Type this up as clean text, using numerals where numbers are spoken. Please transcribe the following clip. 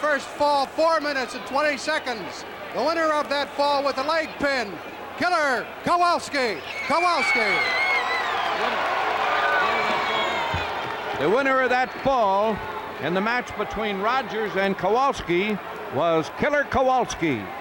first fall, 4 minutes and 20 seconds. The winner of that fall with the leg pin, Killer Kowalski. The winner of that fall in the match between Rogers and Kowalski was Killer Kowalski.